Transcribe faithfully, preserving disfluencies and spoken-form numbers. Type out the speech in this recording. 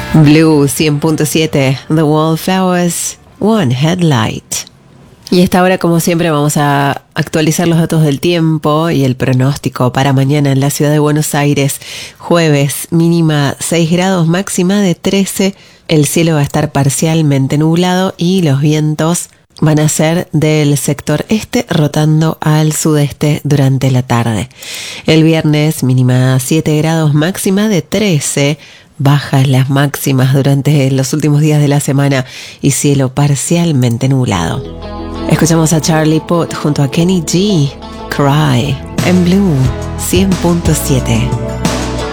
Blue cien punto siete, The Wallflowers, One Headlight. Y a esta hora, como siempre, vamos a actualizar los datos del tiempo y el pronóstico para mañana en la ciudad de Buenos Aires. Jueves, mínima seis grados, máxima de trece. El cielo va a estar parcialmente nublado y los vientos van a ser del sector este rotando al sudeste durante la tarde. El viernes, mínima siete grados, máxima de trece. Bajas las máximas durante los últimos días de la semana y cielo parcialmente nublado. Escuchamos a Charlie Puth junto a Kenny G, Cry, en Blue cien punto siete.